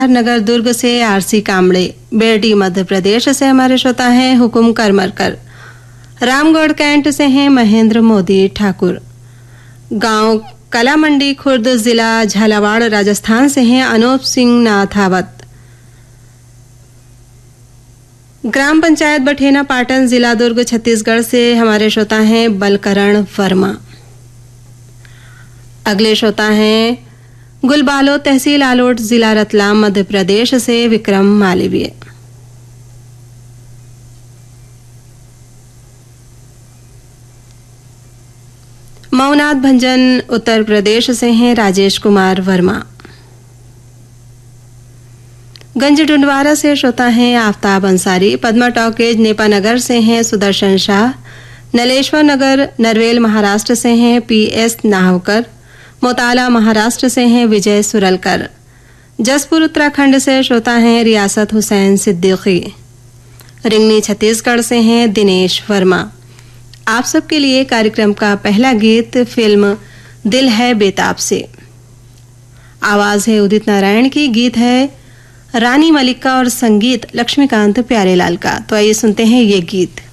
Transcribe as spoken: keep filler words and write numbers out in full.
नगर दुर्ग से आरसी कामड़े, बेरडी मध्य प्रदेश से हमारे श्रोता हैं हुकुम करमरकर, रामगढ़ कैंट से हैं महेंद्र मोदी ठाकुर, गांव कला मंडी खुर्द जिला झालावाड़ राजस्थान से हैं अनूप सिंह नाथावत, ग्राम पंचायत बठेना पाटन जिला दुर्ग छत्तीसगढ़ से हमारे श्रोता हैं बलकरण वर्मा। अगले श्रोता हैं गुलबालो तहसील आलोट जिला रतलाम मध्य प्रदेश से विक्रम मालवीय। मऊनाथ भंजन उत्तर प्रदेश से हैं राजेश कुमार वर्मा। गंज डुंडवारा से श्रोता हैं आफ्ताब अंसारी। पद्मा टॉकेज नेपानगर से हैं सुदर्शन शाह। नलेश्वर नगर नरवेल महाराष्ट्र से हैं पी एस नाहवकर। मोताला महाराष्ट्र से हैं विजय सुरलकर। जसपुर उत्तराखंड से श्रोता हैं रियासत हुसैन सिद्दीकी। रिंगनी छत्तीसगढ़ से हैं दिनेश वर्मा। आप सबके लिए कार्यक्रम का पहला गीत फिल्म दिल है बेताब से। आवाज है उदित नारायण की, गीत है रानी मलिक का और संगीत लक्ष्मीकांत प्यारेलाल का। तो आइए सुनते हैं ये गीत।